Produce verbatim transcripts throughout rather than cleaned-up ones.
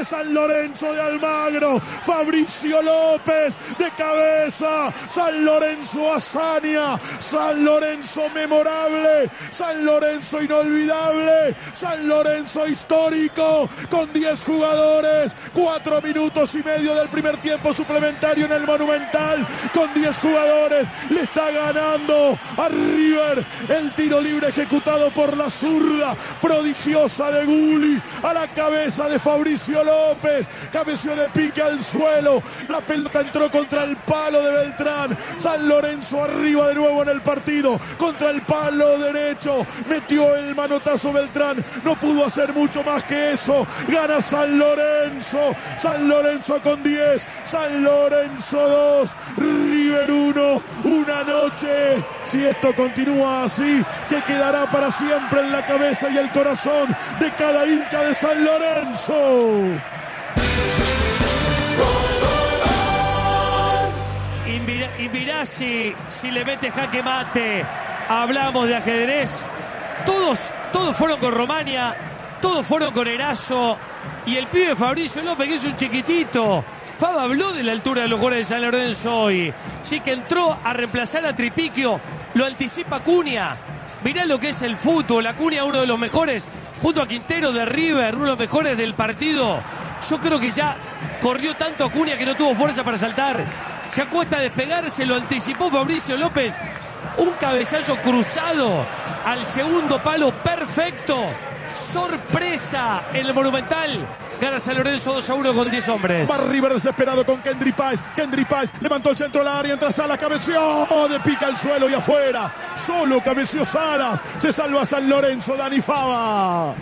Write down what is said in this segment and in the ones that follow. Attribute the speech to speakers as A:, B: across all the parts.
A: de San Lorenzo de Almagro. Fabricio López de cabeza. San Lorenzo hazaña. San Lorenzo memorable. San Lorenzo inolvidable. San Lorenzo histórico. Con diez jugadores. Cuatro minutos y medio del primer tiempo suplementario en el Monumental. Con diez jugadores. Le está ganando a River. El tiro libre ejecutado por la zurda prodigiosa de Gulli, a la cabeza de Fabricio López, cabeció de pique al suelo, la pelota entró contra el palo de Beltrán. San Lorenzo arriba de nuevo en el partido, contra el palo derecho, metió el manotazo Beltrán, no pudo hacer mucho más que eso. Gana San Lorenzo, San Lorenzo con diez, San Lorenzo dos, River uno. Una noche, si esto continúa así, que quedará para siempre en la cabeza y el corazón de cada hincha de San Lorenzo.
B: Y mirá si, si le mete jaque mate. Hablamos de ajedrez. Todos, todos fueron con Romania, todos fueron con Erazo. Y el pibe Fabricio López, que es un chiquitito. Faba habló de la altura de los jugadores de San Lorenzo hoy. Sí, que entró a reemplazar a Tripiquio. Lo anticipa Acuña. Mirá lo que es el fútbol. Acuña, uno de los mejores, junto a Quintero de River, uno de los mejores del partido. Yo creo que ya corrió tanto Acuña que no tuvo fuerza para saltar. Ya cuesta despegarse, lo anticipó Fabricio López. Un cabezazo cruzado al segundo palo, perfecto. Sorpresa en el Monumental. Gana San Lorenzo dos a uno con diez hombres.
A: Va River desesperado con Kendry Páez. Kendry Páez levantó el centro al área, entra Salas, cabeció, de pica al suelo y afuera. Solo cabeció Salas. Se salva San Lorenzo, Dani Fava.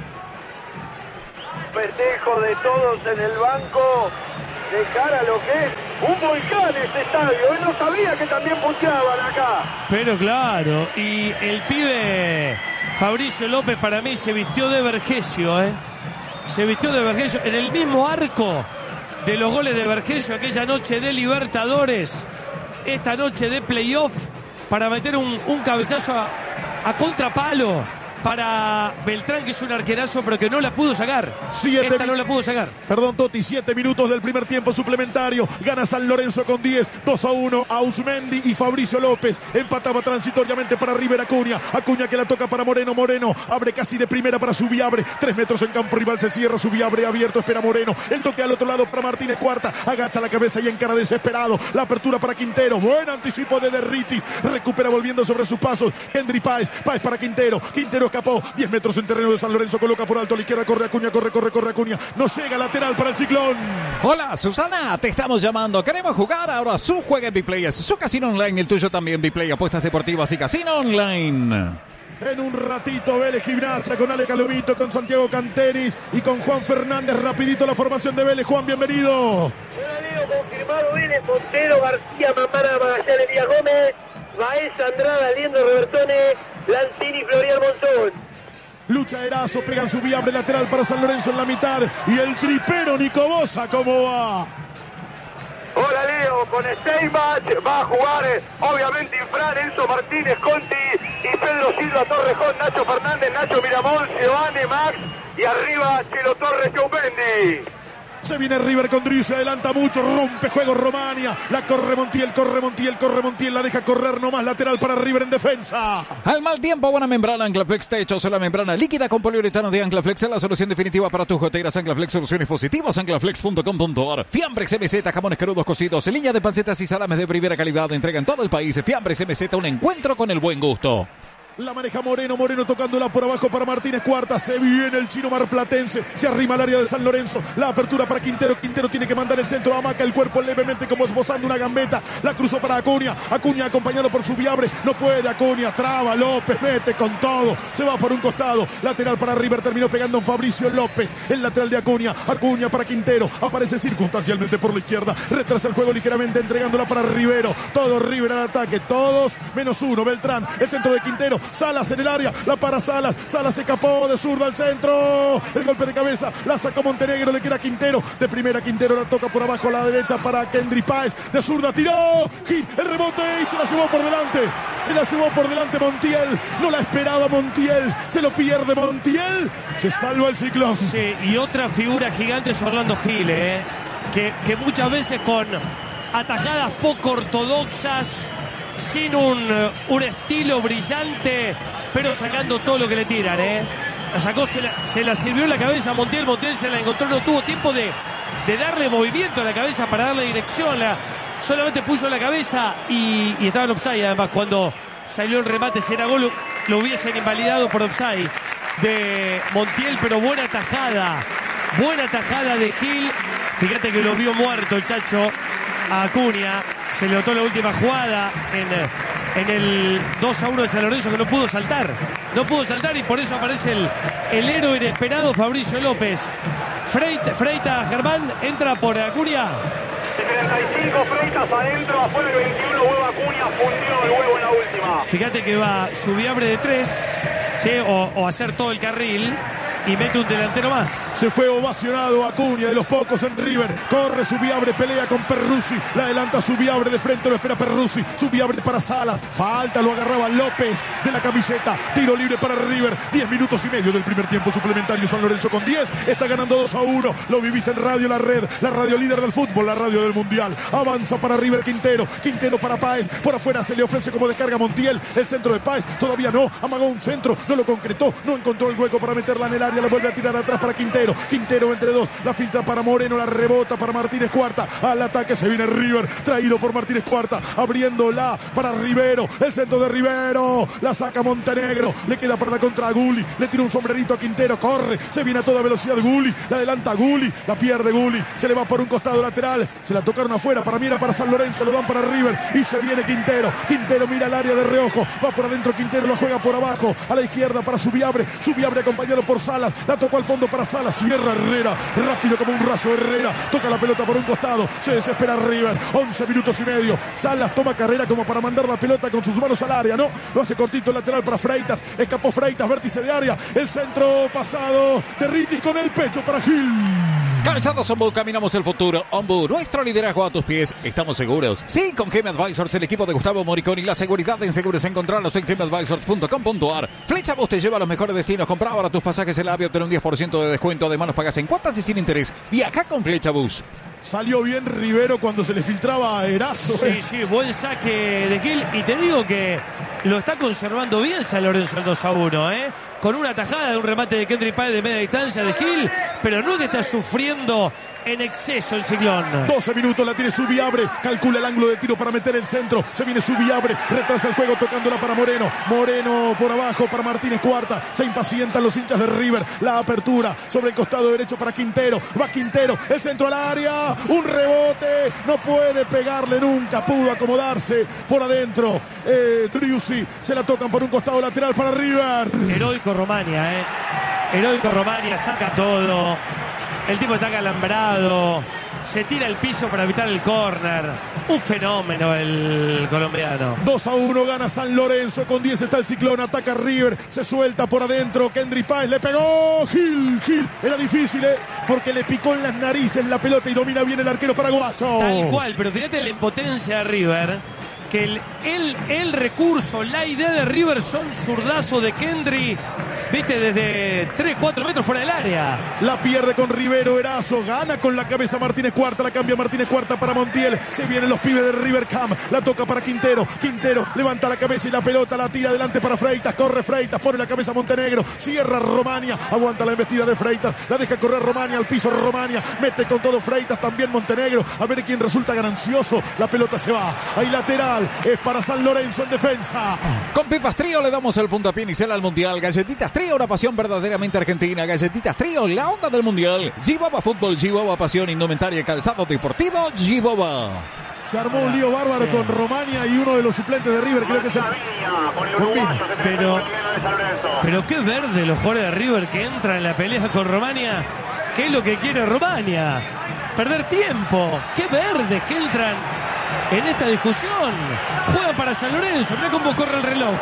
C: Festejo de todos en el banco. De cara a lo que es un volcán este estadio. Él no sabía que también puteaban acá.
B: Pero claro, y el pibe Fabricio López para mí se vistió de Vergesio, ¿eh? Se vistió de Vergesio en el mismo arco de los goles de Vergesio aquella noche de Libertadores, esta noche de playoff, para meter un, un cabezazo a, a contrapalo para Beltrán, que es un arquerazo, pero que no la pudo sacar.
A: Siete
B: Esta no la pudo sacar.
A: Perdón, Toti, siete minutos del primer tiempo suplementario. Gana San Lorenzo con diez, dos a uno. Ausmendi y Fabricio López. Empataba transitoriamente para River Acuña. Acuña que la toca para Moreno. Moreno abre casi de primera para Subiabre. Tres metros en campo rival, se cierra. Subiabre abierto, espera Moreno. El toque al otro lado para Martínez Cuarta. Agacha la cabeza y encara desesperado. La apertura para Quintero. Buen anticipo de Derriti. Recupera volviendo sobre sus pasos. Kendry Páez. Páez para Quintero. Quintero escapó, diez metros en terreno de San Lorenzo, coloca por alto a la izquierda, corre Acuña, corre, corre, corre Acuña, no llega, lateral para el Ciclón.
D: Hola Susana, te estamos llamando, queremos jugar, ahora su juega en Biplay, su casino online, el tuyo también Biplay, apuestas deportivas y casino online.
A: En un ratito Vélez Gimnasia con Ale Calomito, con Santiago Canteris y con Juan Fernández. Rapidito la formación de Vélez. Juan, bienvenido.
C: Hola, confirmado Vélez, Montero, García, Mamara, Magallanes, Díaz Gómez, Baeza, Andrada, Aliendo, Robertone, Lantini, Florian Monzón.
A: Lucha Erazo, pegan su viable lateral para San Lorenzo en la mitad. Y el tripero Nico Bosa, ¿cómo va?
C: Hola Leo, con Steinbach va a jugar eh, obviamente Infran, Enzo Martínez, Conti y Pedro Silva, Torrejón, Nacho Fernández, Nacho Miramón, Giovanni, Max y arriba Chelo Torres, Joupendi.
A: Se viene River con Drizzi, adelanta mucho, rompe juego Romania, la corre Montiel, corre Montiel, corre Montiel, la deja correr nomás, lateral para River en defensa.
D: Al mal tiempo, buena membrana Anclaflex, techos, la membrana líquida con poliuretano de Anclaflex, es la solución definitiva para tus goteras. Anclaflex, soluciones positivas, anclaflex punto com punto ar. Fiambres M Z, jamones crudos cocidos, línea de pancetas y salames de primera calidad, entrega en todo el país. Fiambres M Z, un encuentro con el buen gusto.
A: La maneja Moreno, Moreno tocándola por abajo para Martínez Cuarta. Se viene el chino marplatense. Se arrima al área de San Lorenzo. La apertura para Quintero. Quintero tiene que mandar el centro a Maca. El cuerpo levemente como esbozando una gambeta. La cruzó para Acuña. Acuña acompañado por Subiabre. No puede Acuña. Traba López. Mete con todo. Se va por un costado. Lateral para River. Terminó pegando en Fabricio López. El lateral de Acuña. Acuña para Quintero. Aparece circunstancialmente por la izquierda. Retrasa el juego ligeramente entregándola para Rivero. Todo River al ataque. Todos menos uno. Beltrán. El centro de Quintero. Salas en el área, la para Salas. Salas se escapó de zurda al centro. El golpe de cabeza, la sacó Montenegro, le queda Quintero. De primera Quintero la toca por abajo a la derecha para Kendry Páez. De zurda tiró. Gil, el rebote y se la llevó por delante. Se la llevó por delante Montiel. No la esperaba Montiel. Se lo pierde Montiel. Se salva el Ciclón.
B: Sí, y otra figura gigante es Orlando Gil, ¿eh? que, que muchas veces con atajadas poco ortodoxas, sin un, un estilo brillante, pero sacando todo lo que le tiran, ¿eh? La sacó, se la, se la sirvió en la cabeza a Montiel. Montiel se la encontró, no tuvo tiempo de, de darle movimiento a la cabeza para darle dirección. La, solamente puso la cabeza y, y estaba en offside. Además, cuando salió el remate, si era gol, lo, lo hubiesen invalidado por offside de Montiel, pero buena tajada. Buena tajada de Gil. Fíjate que lo vio muerto el Chacho a Acuña. Se le notó la última jugada en, en el dos a uno de San Lorenzo, que no pudo saltar. No pudo saltar y por eso aparece el, el héroe inesperado Fabricio López. Freita, Freita Germán entra por Acuña.
C: treinta y cinco Freitas adentro, afuera el veintiuno, huevo Acuña, fundió el huevo en la última.
B: Fíjate que va Subiabre de tres, ¿sí? o, o hacer todo el carril. Y mete un delantero más.
A: Se fue ovacionado Acuña, de los pocos en River. Corre Subiabre, pelea con Perruzzi. La adelanta Subiabre, de frente lo espera Perruzzi. Subiabre para Salas. Falta, lo agarraba López de la camiseta. Tiro libre para River. diez minutos y medio del primer tiempo suplementario. San Lorenzo con diez. Está ganando dos a uno. Lo vivís en Radio La Red. La radio líder del fútbol, la radio del mundial. Avanza para River Quintero. Quintero para Páez. Por afuera se le ofrece como descarga Montiel. El centro de Páez. Todavía no. Amagó un centro. No lo concretó. No encontró el hueco para meterla en el área. La vuelve a tirar atrás para Quintero. Quintero entre dos. La filtra para Moreno. La rebota para Martínez Cuarta. Al ataque se viene River. Traído por Martínez Cuarta. Abriéndola para Rivero. El centro de Rivero. La saca Montenegro. Le queda para la contra a Gulli. Le tira un sombrerito a Quintero. Corre. Se viene a toda velocidad Gulli. La adelanta Gulli. La pierde Gulli. Se le va por un costado lateral. Se la tocaron afuera. Para mí era para San Lorenzo. Lo dan para River. Y se viene Quintero. Quintero mira el área de reojo. Va por adentro Quintero. La juega por abajo. A la izquierda para Subiabre. Subiabre acompañado por Salas. La tocó al fondo para Salas. Cierra Herrera. Rápido como un raso Herrera. Toca la pelota por un costado. Se desespera River. once minutos y medio. Salas toma carrera como para mandar la pelota con sus manos al área. No. Lo hace cortito el lateral para Freitas. Escapó Freitas. Vértice de área. El centro pasado de Ritis con el pecho para Gil.
D: Calzados Ombud, caminamos el futuro. Ombud, nuestro liderazgo a tus pies. ¿Estamos seguros? Sí, con Gem Advisors, el equipo de Gustavo Moriconi. La seguridad en seguros, encontrarlos en gem advisors punto com punto a r. Flecha Bus te lleva a los mejores destinos. Compra ahora tus pasajes en la AVE, obtén un diez por ciento de descuento. Además, nos pagas en cuotas y sin interés. Viaja con Flecha Bus.
A: Salió bien Rivero cuando se le filtraba a Erazo.
B: Sí, eh. sí, buen saque de Gil. Y te digo que lo está conservando bien San Lorenzo en dos a uno, ¿eh? Con una tajada de un remate de Kendry Páez de media distancia de Gil, pero no que está sufriendo en exceso el Ciclón.
A: doce minutos, la tiene Subiabre, calcula el ángulo de tiro para meter el centro, se viene Subiabre, retrasa el juego tocándola para Moreno, Moreno por abajo para Martínez Cuarta, se impacientan los hinchas de River, la apertura sobre el costado derecho para Quintero, va Quintero, el centro al área, un rebote, no puede pegarle nunca, pudo acomodarse por adentro, eh, Driussi, se la tocan por un costado lateral para River.
B: Heroico Romania, eh. Heroico Romania, saca todo. El tipo está calambrado. Se tira al piso para evitar el córner. Un fenómeno el colombiano.
A: dos a uno gana San Lorenzo. Con diez está el Ciclón. Ataca River. Se suelta por adentro. Kendry Páez le pegó. Gil, Gil. Era difícil, ¿eh? Porque le picó en las narices la pelota y domina bien el arquero paraguayo.
B: Tal cual. Pero fíjate la impotencia de River. Que el, el, el recurso, la idea de River son zurdazo de Kendry, viste, desde tres, cuatro metros fuera del área.
A: La pierde con Rivero, Erazo, gana con la cabeza Martínez Cuarta, la cambia Martínez Cuarta para Montiel, se vienen los pibes de River Camp, la toca para Quintero, Quintero levanta la cabeza y la pelota la tira adelante para Freitas, corre Freitas, pone la cabeza Montenegro, cierra Romania, aguanta la embestida de Freitas, la deja correr Romania al piso Romania, mete con todo Freitas, también Montenegro, a ver quién resulta ganancioso, la pelota se va, ahí lateral, es para San Lorenzo en defensa.
D: Con Pipas Trío le damos el puntapié inicial al Mundial. Galletitas Trío, una pasión verdaderamente argentina. Galletitas Trío, la onda del Mundial. G-Boba Fútbol, G-Boba Pasión, indumentaria y calzado deportivo, G-Boba.
A: Se armó un lío bárbaro sí. Con Romania y uno de los suplentes de River, creo que es el...
B: Pero, pero qué verde los jugadores de River que entran en la pelea con Romania. ¿Qué es lo que quiere Romania? Perder tiempo. Qué verdes que entran en esta discusión. Juega para San Lorenzo. Mirá cómo corre el reloj.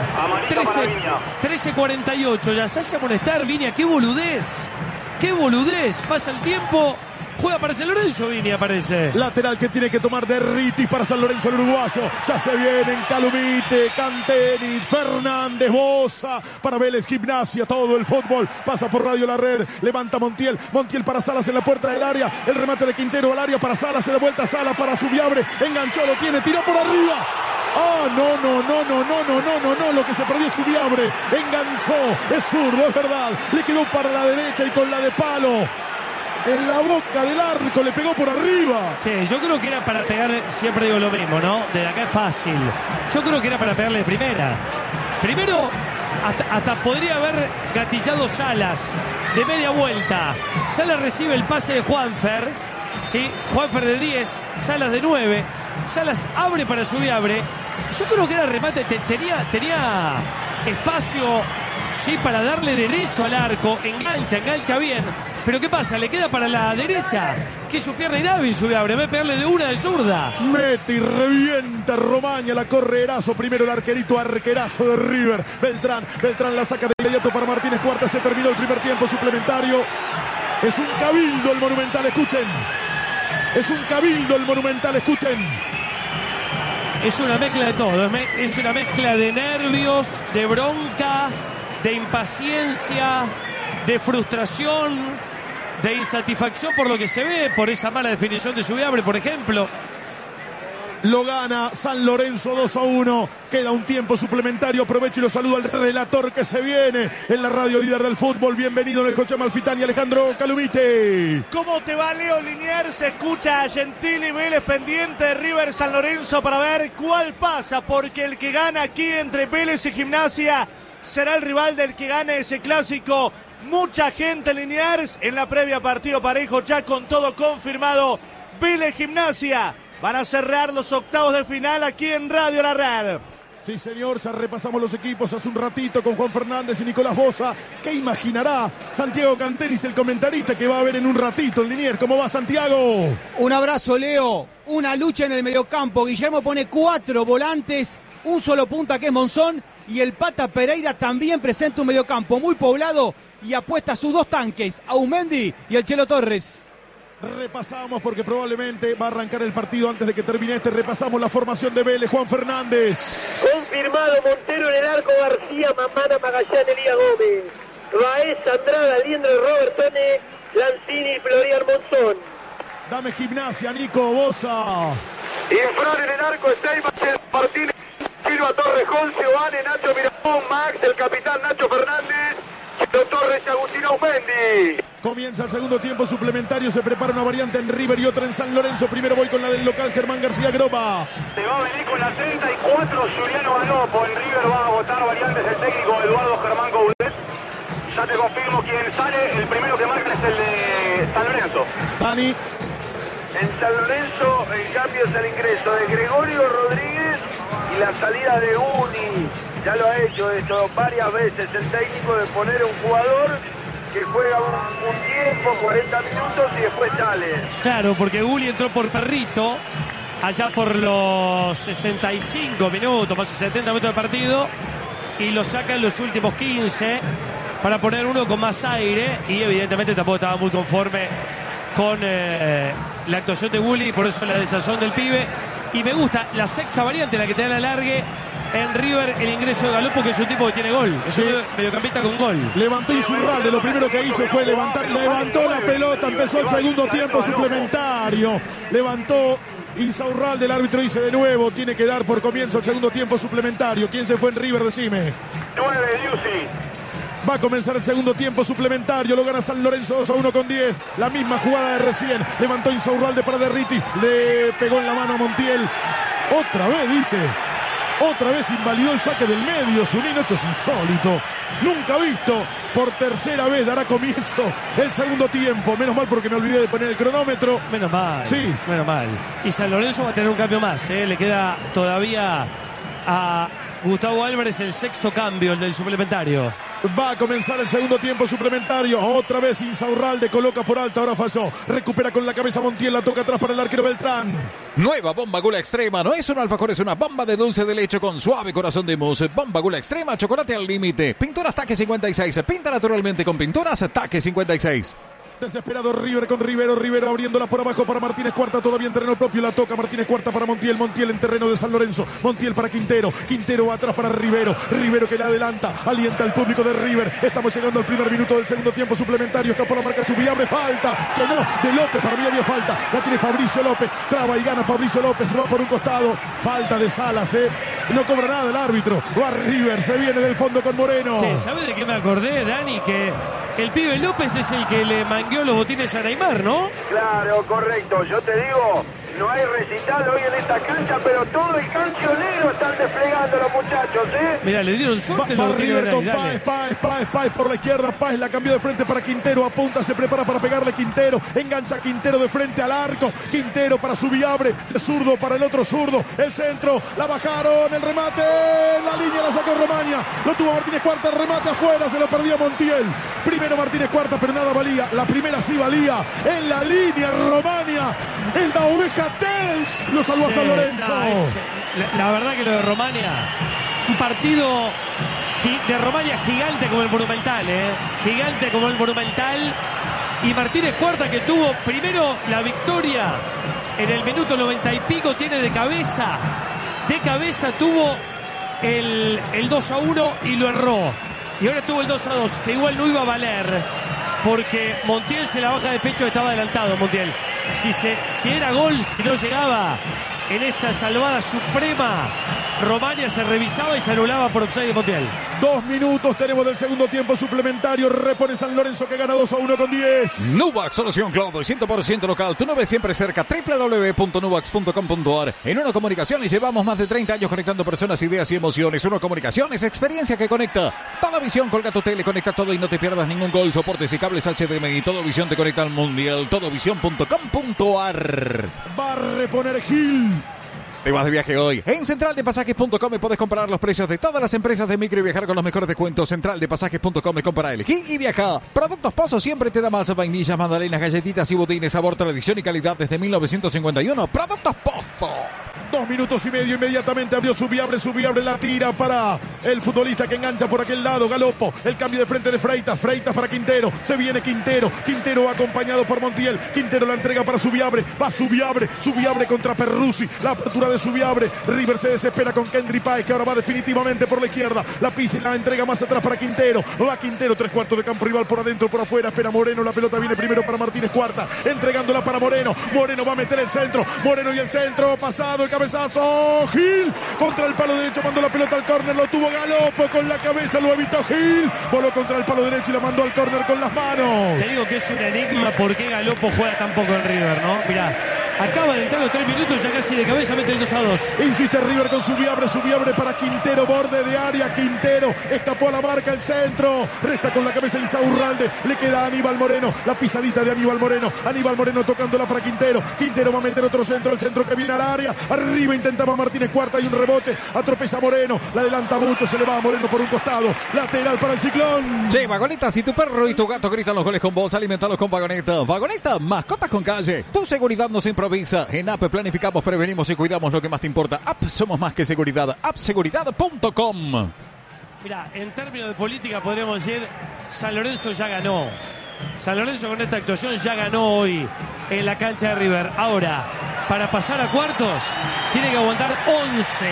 B: trece cuarenta y ocho. Ya se hace amonestar Viña. Qué boludez. Qué boludez. Pasa el tiempo. Juega para San Lorenzo, Viña, parece.
A: Lateral que tiene que tomar Derritis para San Lorenzo, el uruguayo. Ya se vienen Calumite, Cantenis, Fernández, Boza. Para Vélez, Gimnasia, todo el fútbol. Pasa por Radio La Red. Levanta Montiel. Montiel para Salas en la puerta del área. El remate de Quintero al área para Salas. Se da vuelta Salas para Subiabre. Enganchó, lo tiene, tiró por arriba. Ah, no, no, no, no, no, no, no, no, no, lo que se perdió Subiabre. Enganchó, es zurdo, es verdad. Le quedó para la derecha y con la de palo. En la boca del arco, le pegó por arriba.
B: Sí, yo creo que era para pegarle, siempre digo lo mismo, ¿no? Desde acá es fácil. Yo creo que era para pegarle de primera. Primero, hasta, hasta podría haber gatillado Salas de media vuelta. Salas recibe el pase de Juanfer, ¿sí? Juanfer de diez, Salas de nueve. Salas abre para Subiabre. Yo creo que era remate, tenía, tenía espacio, ¿sí? Para darle derecho al arco. Engancha, engancha bien. Pero ¿qué pasa? Le queda para la derecha. Que su pierna inhábil Subiabre. Va a pegarle de una de zurda.
A: Mete y revienta Romaña. La corre Erazo. Primero el arquerito arquerazo de River. Beltrán. Beltrán la saca de inmediato para Martínez Cuarta. Se terminó el primer tiempo suplementario. Es un cabildo el Monumental. Escuchen. Es un cabildo el Monumental. Escuchen.
B: Es una mezcla de todo. Es una mezcla de nervios, de bronca, de impaciencia, de frustración, de insatisfacción por lo que se ve, por esa mala definición de Subiabre, por ejemplo.
A: Lo gana San Lorenzo dos a uno. Queda un tiempo suplementario. Aprovecho y lo saludo al relator que se viene en la radio líder del fútbol. Bienvenido en el coche Amalfitani, Alejandro Calumite.
E: ¿Cómo te va, Leo Liniers? Se escucha a Gentili Vélez pendiente de River San Lorenzo para ver cuál pasa, porque el que gana aquí entre Vélez y Gimnasia será el rival del que gane ese clásico. Mucha gente, Liniers, en la previa partido parejo, ya con todo confirmado. Vélez Gimnasia van a cerrar los octavos de final aquí en Radio La Red.
A: Sí, señor, ya repasamos los equipos hace un ratito con Juan Fernández y Nicolás Boza. ¿Qué imaginará Santiago Cantenis, el comentarista que va a ver en un ratito en Liniers? ¿Cómo va, Santiago?
F: Un abrazo, Leo. Una lucha en el mediocampo. Guillermo pone cuatro volantes, un solo punta que es Monzón, y el Pata Pereira también presenta un mediocampo muy poblado y apuesta a sus dos tanques, Aumendi y el Chelo Torres.
A: Repasamos porque probablemente va a arrancar el partido antes de que termine este. Repasamos la formación de Vélez. Juan Fernández.
C: Confirmado Montero en el arco, García, Mamana, Magallanes, Elías Gómez, Baez, Andrada, Liendro, Robertone, Lanzini y Florian Monzón.
A: Dame Gimnasia, Nico Boza.
C: Infran en el arco, Steyman, Martínez, Silva, Torrejón, Giovanni, Nacho Miramón, Max, el capitán Nacho Fernández, Chelo Torres, Agustín Aumendi.
A: Comienza el segundo tiempo suplementario, se prepara una variante en River y otra en San Lorenzo. Primero voy con la del local, Germán García Groba.
C: Se va a venir con la treinta y cuatro, Juliano Galopo. En River va a votar variantes el técnico Eduardo Germán Coudet. Ya te confirmo quién sale, el primero que marca es el de San Lorenzo.
A: Dani.
C: En San Lorenzo el cambio es el ingreso de Gregorio Rodríguez y la salida de Uni. Ya lo ha hecho esto varias veces el técnico, de poner un jugador que juega un, un tiempo, cuarenta minutos y después sale.
B: Claro, porque Gulli entró por Perrito allá por los sesenta y cinco minutos, más de setenta minutos de partido, y lo saca en los últimos quince para poner uno con más aire, y evidentemente tampoco estaba muy conforme con eh, la actuación de Gulli, por eso la desazón del pibe. Y me gusta la sexta variante, la que te da la largue en River, el ingreso de Galopo, que es un tipo que tiene gol, es sí. un mediocampista con gol.
A: Levantó Insaurralde, lo primero que hizo fue levantar, levantó la pelota, empezó el segundo tiempo suplementario, levantó Insaurralde, el árbitro dice de nuevo, tiene que dar por comienzo el segundo tiempo suplementario. ¿Quién se fue en River? Decime.
C: nueve, Diusi.
A: Va a comenzar el segundo tiempo suplementario. Lo gana San Lorenzo dos a uno con diez. La misma jugada de recién. Levantó Insaurralde para Derriti. Le pegó en la mano a Montiel. Otra vez, dice. Otra vez invalidó el saque del medio. Zunino, esto es insólito. Nunca visto. Por tercera vez dará comienzo el segundo tiempo. Menos mal porque me olvidé de poner el cronómetro.
B: Menos mal.
A: Sí.
B: Menos mal. Y San Lorenzo va a tener un cambio más. ¿eh? Le queda todavía a Gustavo Álvarez el sexto cambio, el del suplementario.
A: Va a comenzar el segundo tiempo suplementario. Otra vez Insaurralde coloca por alta, ahora falló. Recupera con la cabeza Montiel, la toca atrás para el arquero Beltrán.
D: Nueva bomba Gula Extrema. No es un alfajor, es una bomba de dulce de leche con suave corazón de mousse. Bomba Gula Extrema, chocolate al límite. Pinturas Taque cincuenta y seis. Pinta naturalmente con pinturas Taque cincuenta y seis.
A: Desesperado River con Rivero, Rivero abriéndola por abajo para Martínez Cuarta, todavía en terreno propio, la toca Martínez Cuarta para Montiel, Montiel en terreno de San Lorenzo, Montiel para Quintero, Quintero atrás para Rivero, Rivero que le adelanta, alienta al público de River, estamos llegando al primer minuto del segundo tiempo suplementario, escapó la marca Subiabre, falta, que no, de López, para mí había falta, la tiene Fabricio López, traba y gana Fabricio López, se va por un costado, falta de Salas, eh, no cobra nada el árbitro, va River, se viene del fondo con Moreno.
B: Sí, ¿sabe de qué me acordé, Dani? Que el pibe López es el que le mangueó los botines a Neymar, ¿no?
C: Claro, correcto. Yo te digo, no hay recital hoy en esta cancha, pero todo el cancionero están desplegando los muchachos, ¿eh?
B: Mira, le dieron suerte.
A: Va, va
B: los botines
A: River con
B: de
A: Páez, Páez, Páez, Páez por la izquierda, Páez la cambió de frente para Quintero, apunta, se prepara para pegarle Quintero, engancha Quintero de frente al arco, Quintero para Subiabre, de zurdo para el otro zurdo, el centro, la bajaron, el remate, la línea la sacó Romaña, lo tuvo Martínez Cuarta, el remate afuera, se lo perdió Montiel, primero Martínez Cuarta, pero nada valía, la primera sí valía, en la línea Romaña, el da oveja Tels, lo salvó
B: Sí,
A: a San Lorenzo.
B: no, es, la, la verdad que lo de Romaña, un partido de Romaña gigante como el Monumental, ¿eh? Gigante como el Monumental. Y Martínez Cuarta, que tuvo primero la victoria en el minuto noventa y pico, tiene de cabeza, de cabeza tuvo el, el dos a uno y lo erró. Y ahora tuvo el dos a dos, que igual no iba a valer, porque Montiel se la baja de pecho, estaba adelantado Montiel. Si, se, si era gol, si no llegaba en esa salvada suprema, Romaña se revisaba y se anulaba por offside de Montiel.
A: Dos minutos tenemos del segundo tiempo suplementario. Repone San Lorenzo que gana dos a uno con diez.
D: Nuvax Solución Cloud, cien por ciento local. Tu nube siempre cerca. doble u doble u doble u punto nuvax punto com punto a r. En Uno Comunicaciones llevamos más de treinta años conectando personas, ideas y emociones. Uno Comunicaciones, experiencia que conecta. Toda visión, colga tu tele, conecta todo y no te pierdas ningún gol. Soportes y cables H D M I. Todo visión te conecta al mundial. todo visión punto com punto a r.
A: Va a reponer Gil.
D: Te vas de viaje hoy. En central de pasajes punto com puedes comparar los precios de todas las empresas de micro y viajar con los mejores descuentos. central de pasajes punto com, compra, elegí y viaja. Productos Pozo siempre te da más. Vainillas, magdalenas, galletitas y budines. Sabor, tradición y calidad desde mil novecientos cincuenta y uno. Productos Pozo.
A: Dos minutos y medio, inmediatamente abrió Subiabre, Subiabre la tira para el futbolista que engancha por aquel lado, Galopo, el cambio de frente de Freitas, Freitas para Quintero, se viene Quintero, Quintero acompañado por Montiel, Quintero la entrega para Subiabre, va Subiabre, Subiabre contra Perruzzi, la apertura de Subiabre, River se desespera con Kendry Páez que ahora va definitivamente por la izquierda, la pisa y la entrega más atrás para Quintero, va Quintero, tres cuartos de campo rival por adentro, por afuera, espera Moreno, la pelota viene primero para Martínez Cuarta, entregándola para Moreno, Moreno va a meter el centro, Moreno y el centro, pasado el cabezazo, Gil contra el palo derecho, mandó la pelota al córner, lo tuvo Galopo con la cabeza, lo evitó Gil, voló contra el palo derecho y la mandó al córner con las manos.
B: Te digo que es un enigma por qué Galopo juega tan poco en River, ¿no? Mirá, acaba de entrar los tres minutos, ya casi de cabeza mete el dos a dos.
A: Insiste River con Subiabre, Subiabre para Quintero, borde de área, Quintero escapó a la marca, el centro, resta con la cabeza Insaurralde, le queda a Aníbal Moreno, la pisadita de Aníbal Moreno, Aníbal Moreno tocándola para Quintero, Quintero va a meter otro centro, el centro que viene al área, arriba intentaba Martínez Cuarta y un rebote, atropella Moreno, la adelanta mucho, se le va a Moreno por un costado, lateral para el Ciclón.
D: Che, Vagoneta, si tu perro y tu gato gritan los goles con vos, alimentalos con Vagoneta. Vagoneta, mascotas con calle. Tu seguridad nos improvisa. En App planificamos, prevenimos y cuidamos lo que más te importa. App, somos más que seguridad. app seguridad punto com.
B: Mira, en términos de política podríamos decir, San Lorenzo ya ganó. San Lorenzo con esta actuación ya ganó hoy en la cancha de River. Ahora, para pasar a cuartos, tiene que aguantar once.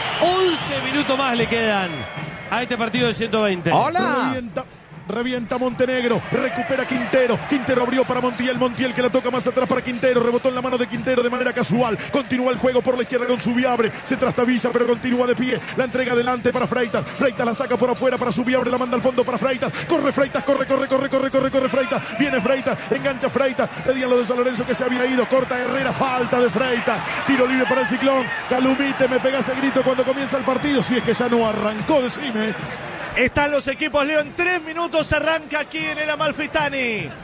B: once minutos más le quedan a este partido de ciento veinte.
D: ¡Hola!
A: Revienta. Revienta Montenegro, recupera Quintero, Quintero abrió para Montiel, Montiel que la toca más atrás para Quintero, rebotó en la mano de Quintero de manera casual, continúa el juego por la izquierda con Subiabre, se trastabilla pero continúa de pie, la entrega adelante para Freitas, Freitas la saca por afuera para Subiabre, la manda al fondo para Freitas, corre Freitas, corre, corre, corre, corre, corre, corre Freitas, viene Freitas, engancha Freitas, pedían lo de San Lorenzo que se había ido, corta Herrera, falta de Freitas, tiro libre para el Ciclón, Calumite, me pega ese grito cuando comienza el partido, si es que ya no arrancó, decime.
E: Están los equipos, Leo, en tres minutos arranca aquí en el Amalfitani.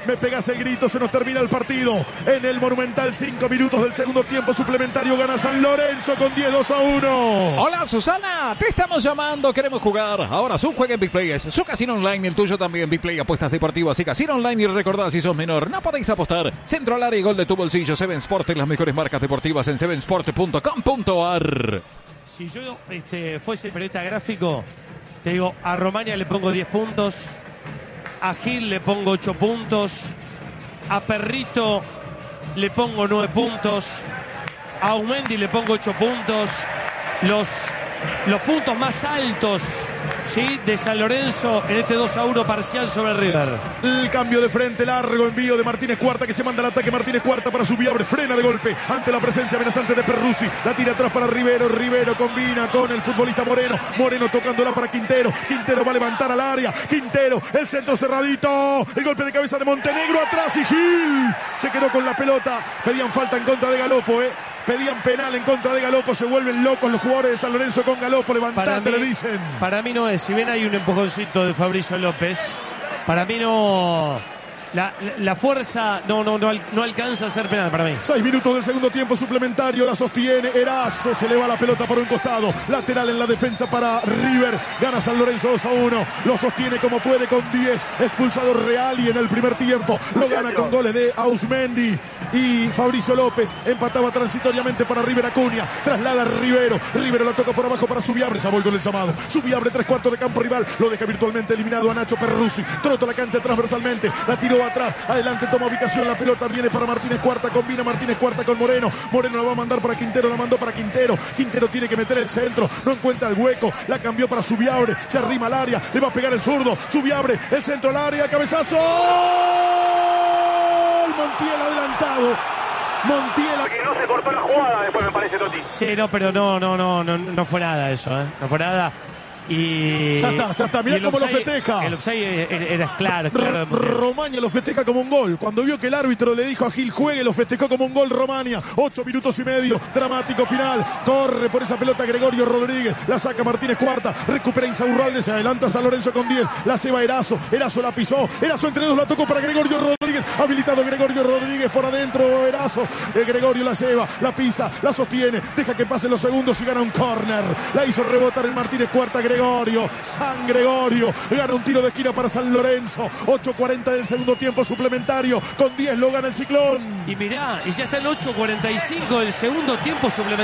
A: me pegas el grito, se nos termina el partido. En el Monumental, cinco minutos del segundo tiempo suplementario, gana San Lorenzo con diez, dos a uno.
D: Hola Susana, te estamos llamando, queremos jugar. Ahora su juega en Big Play, es su casino online, el tuyo también. Big Play, apuestas deportivas y casino online. Y recordad, si sos menor, no podéis apostar. Centro al área y gol de tu bolsillo. Seven Sport, las mejores marcas deportivas en seven sport punto com punto a r.
B: Si yo este, fuese periodista gráfico, te digo, a Romaña le pongo diez puntos, a Gil le pongo ocho puntos, a Perrito le pongo nueve puntos, a Aumendi le pongo ocho puntos. Los, los puntos más altos, ¿sí?, de San Lorenzo en este dos a uno parcial sobre River.
A: El cambio de frente, largo envío de Martínez Cuarta, que se manda al ataque. Martínez Cuarta para Subiabre, frena de golpe ante la presencia amenazante de Perruzzi, la tira atrás para Rivero. Rivero combina con el futbolista Moreno. Moreno tocándola para Quintero. Quintero va a levantar al área. Quintero, el centro cerradito, el golpe de cabeza de Montenegro atrás y Gil se quedó con la pelota. Pedían falta en contra de Galopo, eh pedían penal en contra de Galopo. Se vuelven locos los jugadores de San Lorenzo con Galopo. Levantate, le dicen.
B: Para mí no es, si bien hay un empujoncito de Fabricio López, para mí no, la, la, la fuerza no, no, no, no alcanza a ser penal para mí.
A: Seis minutos del segundo tiempo suplementario, la sostiene Erazo, se le va la pelota por un costado, lateral en la defensa para River, gana San Lorenzo dos a uno, lo sostiene como puede con diez, expulsado Reali en el primer tiempo, lo gana con goles de Ausmendi y Fabricio López, empataba transitoriamente para River Acuña, traslada a Rivero, Rivero la toca por abajo para Subiabre, se voy con el llamado, Subiabre tres cuartos de campo rival, lo deja virtualmente eliminado a Nacho Perruzzi, trota la cancha transversalmente, la tiró atrás, adelante toma ubicación, la pelota viene para Martínez Cuarta, combina Martínez Cuarta con Moreno, Moreno la va a mandar para Quintero, la mandó para Quintero, Quintero tiene que meter el centro, no encuentra el hueco, la cambió para Subiabre, se arrima al área, le va a pegar el zurdo, Subiabre, el centro al área, cabezazo, Montiel adelantado, Montiel.
C: Porque no se cortó la jugada después, me parece, Totti.
B: Sí, no, pero no, no, no, no, no fue nada eso, ¿eh? No fue nada. Y
A: ya está, ya está, mirá cómo lo festeja.
B: El offside era, era claro, claro.
A: Romaña lo festeja como un gol. Cuando vio que el árbitro le dijo a Gil juegue, lo festejó como un gol Romaña. Ocho minutos y medio, dramático final. Corre por esa pelota Gregorio Rodríguez, la saca Martínez Cuarta, recupera Insaurralde, se adelanta San Lorenzo con diez, la ceba Erazo, Erazo la pisó, Erazo entre dos la tocó para Gregorio Rodríguez, habilitado Gregorio Rodríguez por adentro, Erazo, el Gregorio la lleva, la pisa, la sostiene, deja que pasen los segundos y gana un córner. La hizo rebotar el Martínez Cuarta, Gregorio, San Gregorio, gana un tiro de esquina para San Lorenzo, ocho cuarenta del segundo tiempo suplementario, con diez lo gana el Ciclón.
B: Y mirá, y ya está el ocho cuarenta y cinco del segundo tiempo suplementario.